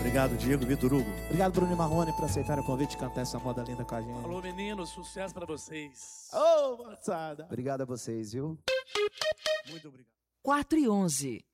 Obrigado, Diego, Vitor Hugo. Obrigado, Bruno e Marrone, por aceitar o convite de cantar essa moda linda com a gente. Alô, meninos, sucesso pra vocês. Ô, moçada. Obrigado a vocês, viu? Muito obrigado. 4 e 11.